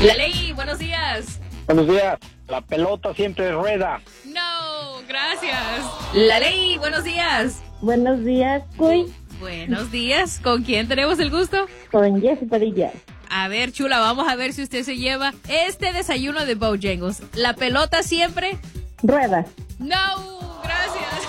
La ley, buenos días. Buenos días. La pelota siempre rueda. No, gracias. La ley, buenos díás. Buenos días, Cuy. Buenos días. ¿Con quién tenemos el gusto? Con Jessy Padilla. A ver, chula, vamos a ver si usted se lleva este desayuno de Bojangles. La pelota siempre. Rueda. No, gracias.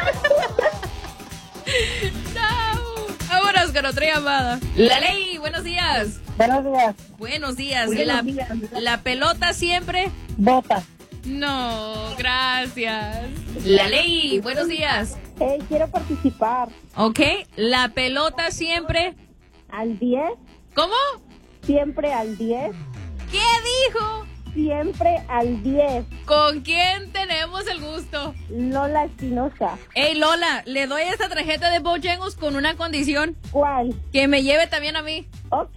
No. Vámonos con otra llamada. La ley, buenos días. Buenos días. Buenos días. Buenos días. La pelota siempre. Bota. No, gracias. La ley, buenos días. Hey, quiero participar. Ok, la pelota siempre. ¿Al 10? ¿Cómo? Siempre al 10. ¿Qué dijo? Siempre al 10. ¿Con quién tenemos el gusto? Lola Espinosa. Hey Lola, le doy esta tarjeta de Bojangles con una condición. ¿Cuál? Que me lleve también a mí. Ok.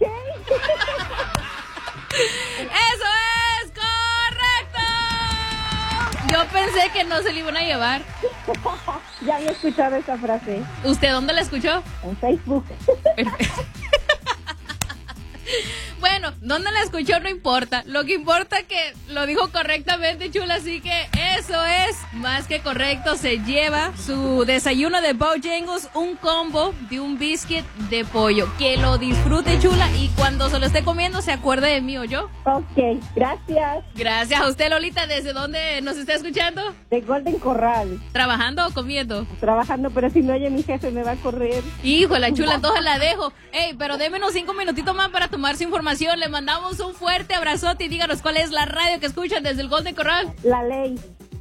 ¡Eso es correcto! Yo pensé que no se le iban a llevar. Ya había escuchado esa frase. ¿Usted dónde la escuchó? En Facebook. Bueno, dónde la escuchó no importa. Lo que importa es que lo dijo correctamente, chula. Así que eso es más que correcto. Se lleva su desayuno de Bojangles, un combo de un biscuit de pollo. Que lo disfrute, chula. Y cuando se lo esté comiendo, se acuerde de mí o yo. Ok, gracias. Gracias a usted, Lolita. ¿Desde dónde nos está escuchando? De Golden Corral. ¿Trabajando o comiendo? Trabajando, pero si no oye mi jefe me va a correr. Híjole, chula, entonces la dejo. Ey, pero démenos 5 minutitos más para tomar su información. Le mandamos un fuerte abrazote y díganos cuál es la radio que escuchan desde el Golden Corral. La ley.